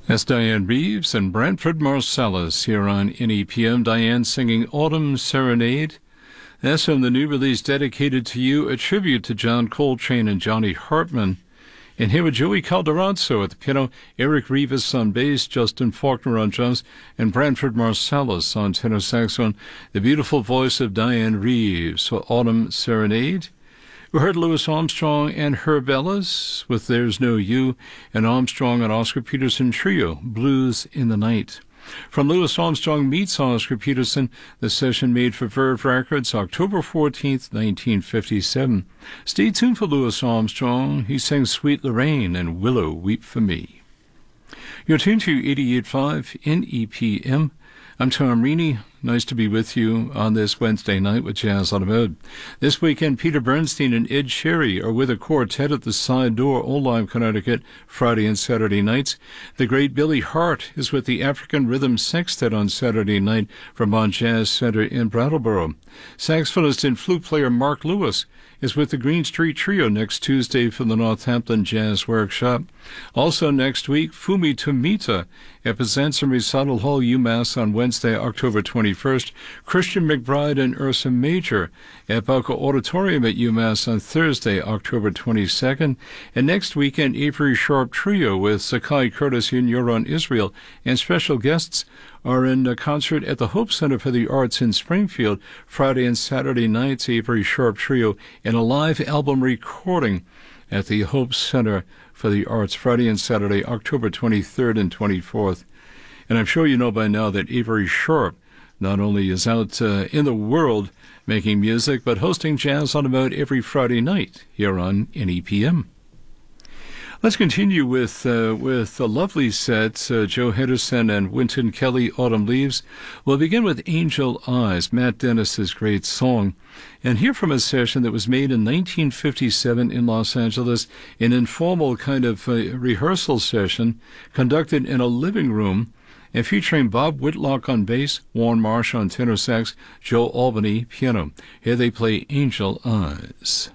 That's Diane Reeves and Branford Marsalis here on NEPM. Diane singing Autumn Serenade. That's from the new release Dedicated to You, a tribute to John Coltrane and Johnny Hartman. And here with Joey Calderazzo at the piano, Eric Rivas on bass, Justin Faulkner on drums, and Branford Marsalis on tenor saxophone. The beautiful voice of Diane Reeves for Autumn Serenade. We heard Louis Armstrong and Herb Ellis with There's No You, and Armstrong and Oscar Peterson Trio, Blues in the Night. From Louis Armstrong meets Oscar Peterson, the session made for Verve Records, October 14th, 1957. Stay tuned for Louis Armstrong. He sang Sweet Lorraine and Willow Weep for Me. You're tuned to 88.5 NEPM. I'm Tom Reaney. Nice to be with you on this Wednesday night with Jazz on the Mode. This weekend, Peter Bernstein and Ed Sherry are with a quartet at the Side Door, Oldham, Connecticut, Friday and Saturday nights. The great Billy Hart is with the African Rhythm Sextet on Saturday night from Vermont Jazz Center in Brattleboro. Saxophonist and flute player Mark Lewis is with the Green Street Trio next Tuesday from the Northampton Jazz Workshop. Also next week, Fumi Tomita at Penzance Recital Hall, UMass on Wednesday, October 21st. Christian McBride and Ursa Major at Bauca Auditorium at UMass on Thursday, October 22nd. And next weekend, Avery Sharp Trio with Sakai Curtis in Yoron, Israel. And special guests are in a concert at the Hope Center for the Arts in Springfield, Friday and Saturday nights, Avery Sharp Trio, and a live album recording at the Hope Center for the Arts, Friday and Saturday, October 23rd and 24th. And I'm sure you know by now that Avery Sharp not only is out in the world making music, but hosting Jazz on the Mode every Friday night here on NEPM. Let's continue with a lovely set, Joe Henderson and Wynton Kelly, Autumn Leaves. We'll begin with Angel Eyes, Matt Dennis's great song, and hear from a session that was made in 1957 in Los Angeles, an informal kind of rehearsal session conducted in a living room, and featuring Bob Whitlock on bass, Warren Marsh on tenor sax, Joe Albany piano. Here they play Angel Eyes.